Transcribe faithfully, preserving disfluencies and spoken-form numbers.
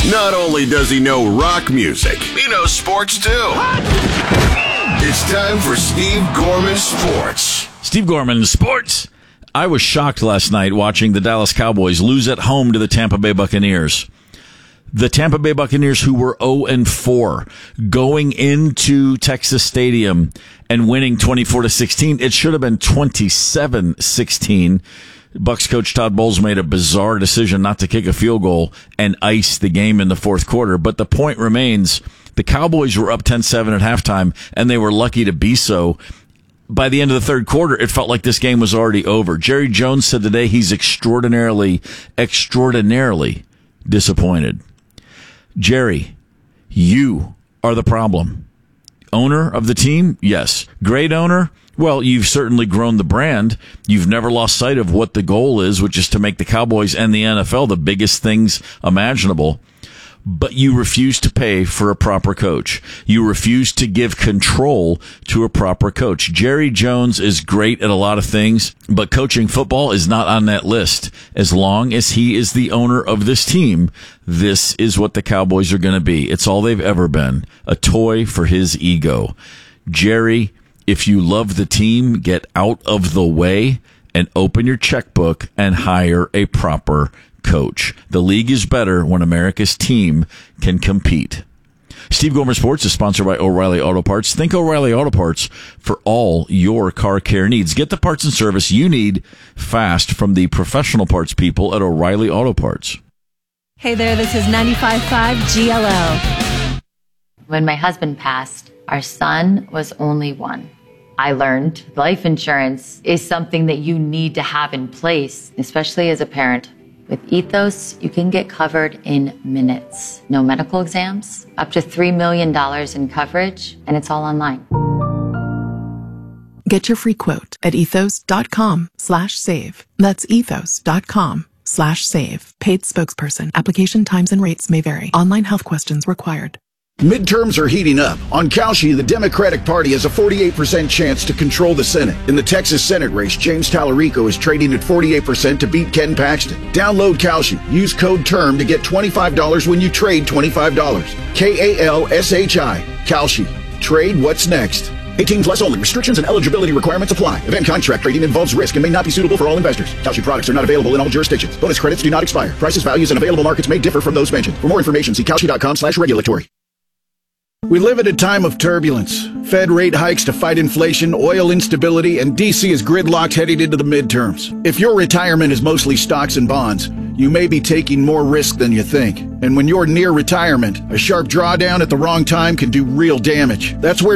Not only does he know rock music, he knows sports too. It's time for Steve Gorman Sports. Steve Gorman Sports. I was shocked last night watching the Dallas Cowboys lose at home to the Tampa Bay Buccaneers. The Tampa Bay Buccaneers, who were oh and four, going into Texas Stadium and winning twenty-four to sixteen. It should have been twenty-seven sixteen. Bucs coach Todd Bowles made a bizarre decision not to kick a field goal and ice the game in the fourth quarter. But the point remains, the Cowboys were up ten seven at halftime, and they were lucky to be so. By the end of the third quarter, it felt like this game was already over. Jerry Jones said today he's extraordinarily, extraordinarily disappointed. Jerry, you are the problem. Owner of the team? Yes. Great owner? Well, you've certainly grown the brand. You've never lost sight of what the goal is, which is to make the Cowboys and the N F L the biggest things imaginable. But you refuse to pay for a proper coach. You refuse to give control to a proper coach. Jerry Jones is great at a lot of things, but coaching football is not on that list. As long as he is the owner of this team, this is what the Cowboys are going to be. It's all they've ever been, a toy for his ego. Jerry, if you love the team, get out of the way and open your checkbook and hire a proper coach. The league is better when America's team can compete. Steve Gorman Sports is sponsored by O'Reilly Auto Parts. Think O'Reilly Auto Parts for all your car care needs. Get the parts and service you need fast from the professional parts people at O'Reilly Auto Parts. Hey there, this is ninety-five point five G L O. When my husband passed, our son was only one. I learned life insurance is something that you need to have in place, especially as a parent. With Ethos, you can get covered in minutes. No medical exams, up to three million dollars in coverage, and it's all online. Get your free quote at ethos.com slash save. That's ethos.com slash save. Paid spokesperson. Application times and rates may vary. Online health questions required. Midterms are heating up. On Kalshi, the Democratic Party has a forty-eight percent chance to control the Senate. In the Texas Senate race, James Tallarico is trading at forty-eight percent to beat Ken Paxton. Download Kalshi. Use code TERM to get twenty-five dollars when you trade twenty-five dollars. K A L S H I. Kalshi. Trade what's next. eighteen plus only. Restrictions and eligibility requirements apply. Event contract trading involves risk and may not be suitable for all investors. Kalshi products are not available in all jurisdictions. Bonus credits do not expire. Prices, values, and available markets may differ from those mentioned. For more information, see kalshi.com slash regulatory. We live at a time of turbulence. Fed rate hikes to fight inflation, oil instability, and D C is gridlocked heading into the midterms. If your retirement is mostly stocks and bonds, you may be taking more risk than you think. And when you're near retirement, a sharp drawdown at the wrong time can do real damage. That's where